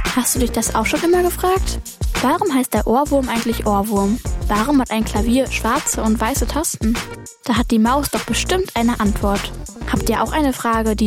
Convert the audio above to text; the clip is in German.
Hast du dich das auch schon immer gefragt? Warum heißt der Ohrwurm eigentlich Ohrwurm? Warum hat ein Klavier schwarze und weiße Tasten? Da hat die Maus doch bestimmt eine Antwort. Habt ihr auch eine Frage, die